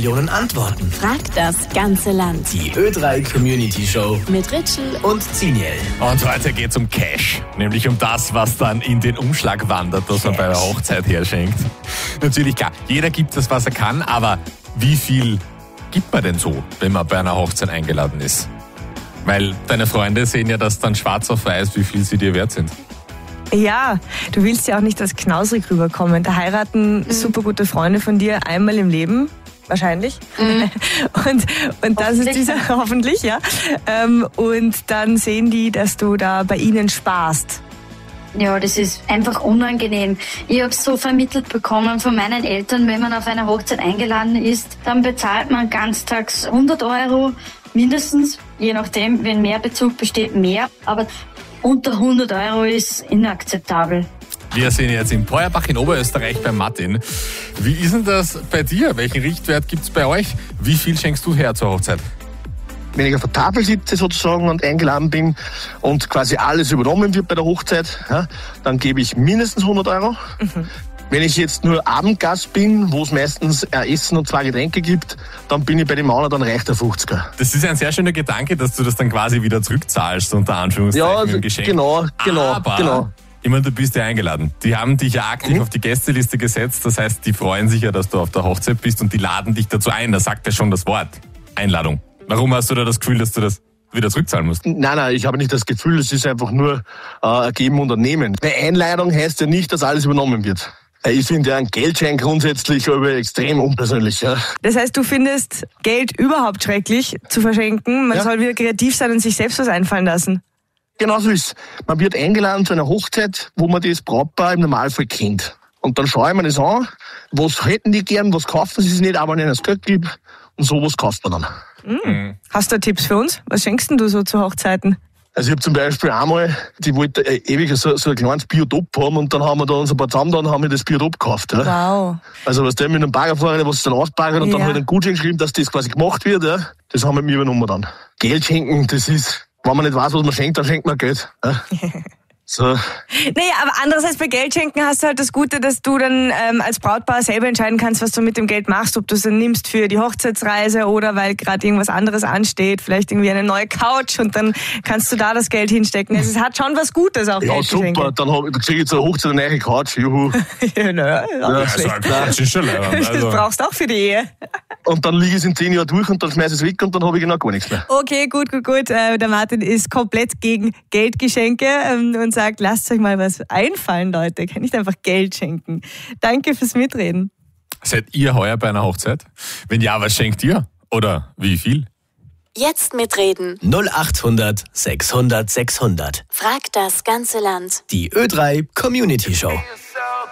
Millionen Antworten. Fragt das ganze Land. Die Ö3 Community Show Mit Ritschl und Ziniel. Und heute geht es um Cash, nämlich um das, was dann in den Umschlag wandert, das man bei der Hochzeit herschenkt. Natürlich, klar, jeder gibt das, was er kann, aber wie viel gibt man denn so, wenn man bei einer Hochzeit eingeladen ist? Weil deine Freunde sehen ja das dann schwarz auf weiß, wie viel sie dir wert sind. Ja, du willst ja auch nicht als knausrig rüberkommen. Da heiraten super gute Freunde von dir einmal im Leben, wahrscheinlich. Und das ist dieser, hoffentlich, ja. Und dann sehen die, dass du da bei ihnen sparst. Ja, das ist einfach unangenehm. Ich habe es so vermittelt bekommen von meinen Eltern, wenn man auf eine Hochzeit eingeladen ist, dann bezahlt man ganztags 100 Euro mindestens, je nachdem, wenn mehr Bezug besteht, mehr. Aber unter 100 Euro ist inakzeptabel. Wir sind jetzt in Peuerbach in Oberösterreich bei Martin. Wie ist denn das bei dir? Welchen Richtwert gibt es bei euch? Wie viel schenkst du her zur Hochzeit? Wenn ich auf der Tafel sitze sozusagen und eingeladen bin und quasi alles übernommen wird bei der Hochzeit, ja, dann gebe ich mindestens 100 Euro. Wenn ich jetzt nur Abendgast bin, wo es meistens ein Essen und 2 Getränke gibt, dann bin ich bei dem Mann, dann reicht der 50er. Das ist ein sehr schöner Gedanke, dass du das dann quasi wieder zurückzahlst, unter Anführungszeichen, Ja, im Geschenk. genau. Ich meine, du bist ja eingeladen. Die haben dich ja aktiv auf die Gästeliste gesetzt. Das heißt, die freuen sich ja, dass du auf der Hochzeit bist und die laden dich dazu ein. Da sagt ja schon das Wort Einladung. Warum hast du da das Gefühl, dass du das wieder zurückzahlen musst? Nein, ich habe nicht das Gefühl, es ist einfach nur Geben und Nehmen. Eine Einladung heißt ja nicht, dass alles übernommen wird. Ich finde ja einen Geldschein grundsätzlich aber extrem unpersönlich. Ja. Das heißt, du findest Geld überhaupt schrecklich zu verschenken. Man soll wieder kreativ sein und sich selbst was einfallen lassen. Genau so ist es. Man wird eingeladen zu einer Hochzeit, wo man das Brautpaar im Normalfall kennt. Und dann schaue ich mir das an, was hätten die gern, was kaufen sie sich nicht, aber wenn ich das Geld gebe. Und sowas kauft man dann. Hast du Tipps für uns? Was schenkst denn du so zu Hochzeiten? Also ich habe zum Beispiel einmal, die wollte ewig so ein kleines Biotop haben und dann haben wir da uns ein paar zusammen, dann haben wir das Biotop gekauft. Ja. Wow. Also was der mit einem Baggerfahrer, was dann ausbaggert und dann halt einen Gutschein geschrieben, dass das quasi gemacht wird. Ja. Das haben wir mir übernommen dann. Geld schenken, das ist, wenn man nicht weiß, was man schenkt, dann schenkt man Geld. Ja. So. Naja, aber andererseits bei Geld schenken hast du halt das Gute, dass du dann als Brautpaar selber entscheiden kannst, was du mit dem Geld machst, ob du es dann nimmst für die Hochzeitsreise oder weil gerade irgendwas anderes ansteht, vielleicht irgendwie eine neue Couch und dann kannst du da das Geld hinstecken. Also es hat schon was Gutes auch, ja, Geldgeschenke. super, dann kriege ich zur Hochzeit eine neue Couch, juhu. Naja, Das ist schon leibend. das brauchst du auch für die Ehe. Und dann liege ich es in 10 Jahren durch und dann schmeiße ich es weg und dann habe ich genau gar nichts mehr. Okay, gut. Der Martin ist komplett gegen Geldgeschenke und sagt, lasst euch mal was einfallen, Leute. Ihr könnt nicht einfach Geld schenken. Danke fürs Mitreden. Seid ihr heuer bei einer Hochzeit? Wenn ja, was schenkt ihr? Oder wie viel? Jetzt mitreden. 0800 600 600. Fragt das ganze Land. Die Ö3 Community Show.